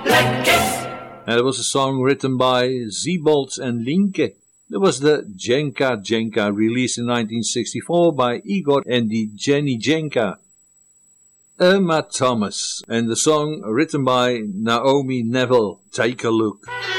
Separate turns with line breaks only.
Black Kiss.
And it was a song written by Zeebolds and Linke. There was the Jenka Jenka, released in 1964 by Igor and the Jenny Jenka. Irma Thomas, and the song written by Naomi Neville, Take a Look.